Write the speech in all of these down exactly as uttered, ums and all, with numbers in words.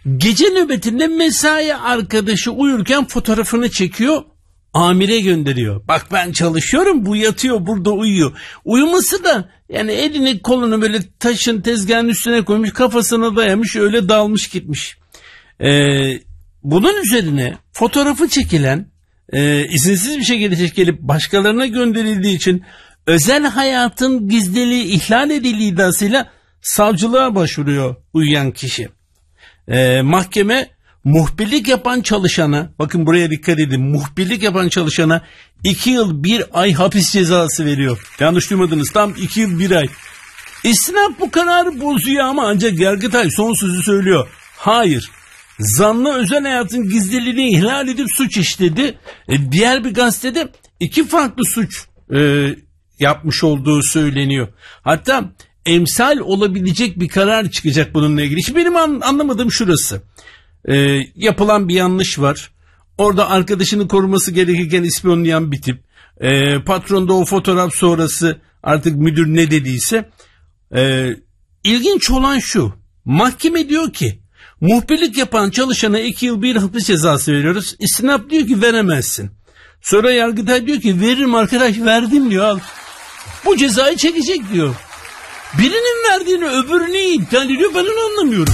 Gece nöbetinde mesai arkadaşı uyurken fotoğrafını çekiyor, amire gönderiyor. Bak ben çalışıyorum, bu yatıyor burada uyuyor. Uyuması da yani elini kolunu böyle taşın tezgahın üstüne koymuş, kafasına dayamış, öyle dalmış gitmiş. Ee, bunun üzerine fotoğrafı çekilen e, izinsiz bir şekilde çekilip başkalarına gönderildiği için özel hayatın gizliliği ihlal edildiği iddiasıyla savcılığa başvuruyor uyuyan kişi. Ee, mahkeme muhbirlik yapan çalışana, bakın buraya dikkat edin, muhbirlik yapan çalışana iki yıl bir ay hapis cezası veriyor. Yanlış duymadınız, tam iki yıl bir ay. İstinaf bu kararı bozuyor ama ancak Yargıtay son sözü söylüyor. Hayır, zanlı özel hayatın gizliliğini ihlal edip suç işledi. E, diğer bir gazetede iki farklı suç e, yapmış olduğu söyleniyor. Hatta emsal olabilecek bir karar çıkacak bununla ilgili. İşte benim an, anlamadığım şurası. Ee, yapılan bir yanlış var. Orada arkadaşını koruması gerekirken ispiyonlayan bir tip. Ee, patron da o fotoğraf sonrası artık müdür ne dediyse. Ee, ilginç olan şu. Mahkeme diyor ki muhbirlik yapan çalışana iki yıl bir hapis cezası veriyoruz. İstinaf diyor ki veremezsin. Sonra Yargıtay diyor ki veririm arkadaş, verdim diyor, al. Bu cezayı çekecek diyor. Birinin verdiğini öbürü niye iptal ediyor, ben onu anlamıyorum.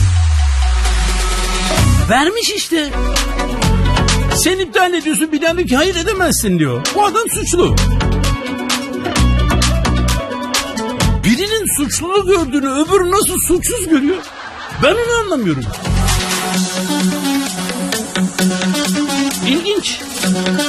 Vermiş işte. Sen iptal ediyorsun, bir daha diyor ki hayır edemezsin diyor. Bu adam suçlu. Birinin suçluluğu gördüğünü öbürü nasıl suçsuz görüyor, ben onu anlamıyorum. İlginç.